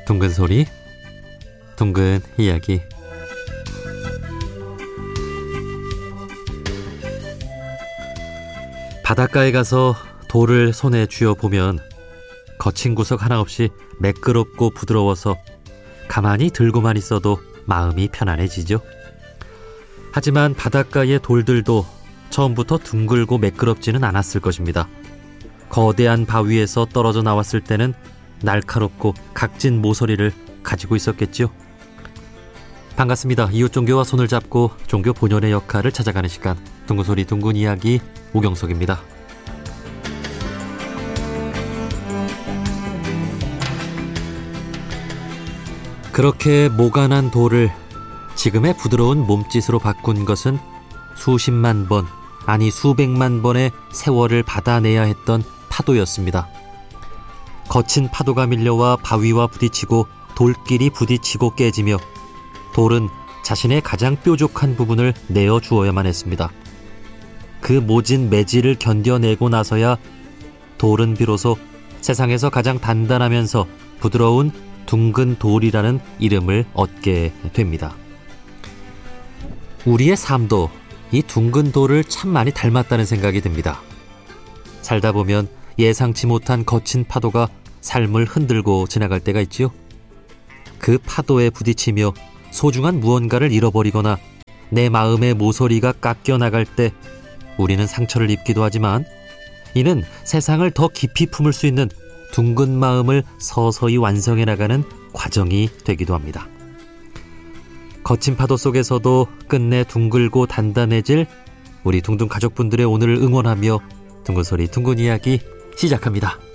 둥근 소리, 둥근 이야기. 바닷가에 가서 돌을 손에 쥐어보면 거친 구석 하나 없이 매끄럽고 부드러워서 가만히 들고만 있어도 마음이 편안해지죠. 하지만 바닷가의 돌들도 처음부터 둥글고 매끄럽지는 않았을 것입니다. 거대한 바위에서 떨어져 나왔을 때는 날카롭고 각진 모서리를 가지고 있었겠지요. 반갑습니다. 이웃 종교와 손을 잡고 종교 본연의 역할을 찾아가는 시간, 둥근 소리 둥근 이야기, 오경석입니다. 그렇게 모간한 돌을 지금의 부드러운 몸짓으로 바꾼 것은 수십만 번, 아니 수백만 번의 세월을 받아내야 했던 파도였습니다. 거친 파도가 밀려와 바위와 부딪히고 돌끼리 부딪히고 깨지며 돌은 자신의 가장 뾰족한 부분을 내어주어야만 했습니다. 그 모진 매질을 견뎌내고 나서야 돌은 비로소 세상에서 가장 단단하면서 부드러운 둥근 돌이라는 이름을 얻게 됩니다. 우리의 삶도 이 둥근 돌을 참 많이 닮았다는 생각이 듭니다. 살다 보면 예상치 못한 거친 파도가 삶을 흔들고 지나갈 때가 있지요. 그 파도에 부딪히며 소중한 무언가를 잃어버리거나 내 마음의 모서리가 깎여 나갈 때 우리는 상처를 입기도 하지만 이는 세상을 더 깊이 품을 수 있는 둥근 마음을 서서히 완성해 나가는 과정이 되기도 합니다. 거친 파도 속에서도 끝내 둥글고 단단해질 우리 둥둥 가족분들의 오늘을 응원하며 둥근 소리 둥근 이야기 시작합니다.